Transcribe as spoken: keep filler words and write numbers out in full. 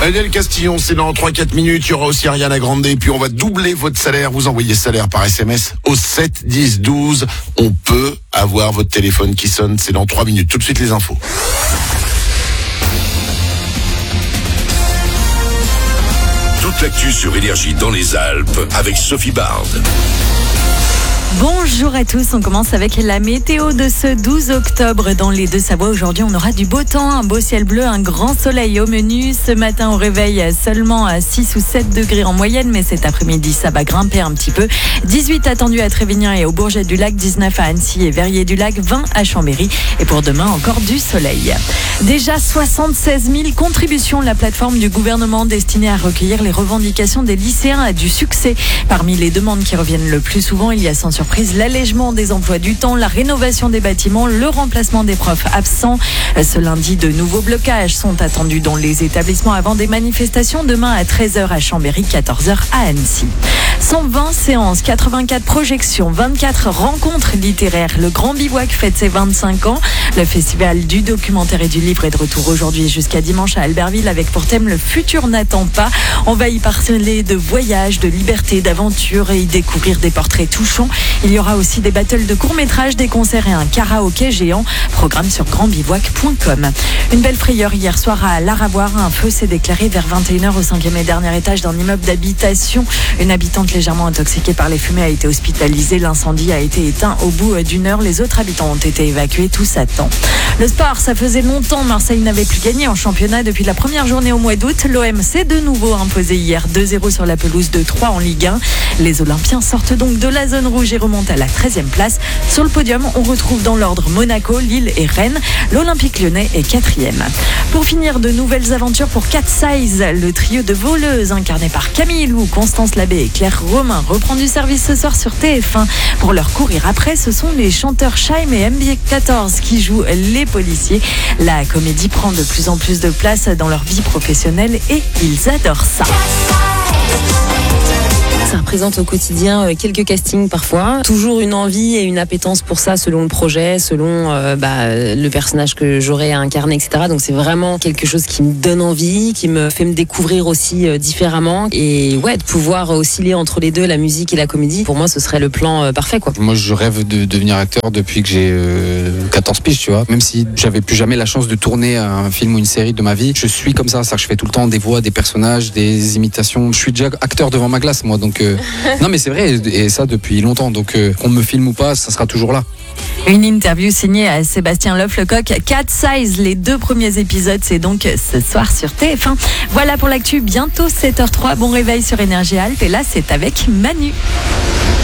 Adèle Castillon, c'est dans trois à quatre minutes. Il y aura aussi Ariana Grande. Et puis on va doubler votre salaire. Vous envoyez salaire par S M S au sept dix douze. On peut avoir votre téléphone qui sonne. C'est dans trois minutes. Tout de suite les infos. Toute l'actu sur Énergie dans les Alpes avec Sophie Bard. Bonjour à tous, on commence avec la météo de ce douze octobre dans les Deux-Savoies. Aujourd'hui, on aura du beau temps, un beau ciel bleu, un grand soleil au menu. Ce matin, au réveil, seulement à six ou sept degrés en moyenne, mais cet après-midi, ça va grimper un petit peu. dix-huit attendus à Trévignan et au Bourget-du-Lac, dix-neuf à Annecy et Verrier-du-Lac, vingt à Chambéry. Et pour demain, encore du soleil. Déjà soixante-seize mille contributions. La plateforme du gouvernement destinée à recueillir les revendications des lycéens a du succès. Parmi les demandes qui reviennent le plus souvent, il y a sans surprise l'allègement des emplois du temps, la rénovation des bâtiments, le remplacement des profs absents. Ce lundi, de nouveaux blocages sont attendus dans les établissements avant des manifestations demain à treize heures à Chambéry, quatorze heures à Annecy. cent vingt séances, quatre-vingt-quatre projections, vingt-quatre rencontres littéraires. Le Grand Bivouac fête ses vingt-cinq ans. Le festival du documentaire et du livre est de retour aujourd'hui jusqu'à dimanche à Albertville avec pour thème Le futur n'attend pas. On va y parler de voyage, de liberté, d'aventure et y découvrir des portraits touchants. Il y aura aussi des battles de courts-métrages, des concerts et un karaoké géant. Programme sur grand bivouac point com. Une belle frayeur hier soir à Laravoir. Un feu s'est déclaré vers vingt et une heures au cinquième et dernier étage d'un immeuble d'habitation. Une habitante légèrement intoxiquée par les fumées a été hospitalisée. L'incendie a été éteint au bout d'une heure. Les autres habitants ont été évacués tous à temps. Le sport, ça faisait longtemps. Marseille n'avait plus gagné en championnat depuis la première journée au mois d'août. L'O M s'est de nouveau imposé hier deux zéro sur la pelouse de Troyes en Ligue un. Les Olympiens sortent donc de la zone rouge et remontent à la treizième place. Sur le podium, on retrouve dans l'ordre Monaco, Lille et Rennes. L'Olympique lyonnais est quatrième. Pour finir, de nouvelles aventures pour Cat Size. Le trio de voleuses incarné par Camille Lou, Constance Labbé et Claire Romain reprend du service ce soir sur T F un. Pour leur courir après, ce sont les chanteurs Shaim et M B quatorze qui jouent les policiers. La comédie prend de plus en plus de place dans leur vie professionnelle et ils adorent ça. Ça représente au quotidien quelques castings parfois. Toujours une envie et une appétence pour ça selon le projet, selon euh, bah, le personnage que j'aurais à incarner, et cetera. Donc c'est vraiment quelque chose qui me donne envie, qui me fait me découvrir aussi euh, différemment. Et ouais, de pouvoir osciller entre les deux, la musique et la comédie, pour moi ce serait le plan euh, parfait, quoi. Moi je rêve de devenir acteur depuis que j'ai euh, quatorze piges, tu vois. Même si j'avais plus jamais la chance de tourner un film ou une série de ma vie, je suis comme ça. C'est-à-dire que je fais tout le temps des voix, des personnages, des imitations. Je suis déjà acteur devant ma glace, moi. Donc euh, non mais c'est vrai, et ça depuis longtemps. Donc euh, qu'on me filme ou pas, ça sera toujours là. Une interview signée à Sébastien Loff-Lecoq. Cat Size, les deux premiers épisodes, c'est donc ce soir sur T F un. Voilà pour l'actu, bientôt sept heures zéro trois. Bon réveil sur Énergie Alpes. Et là, c'est avec Manu.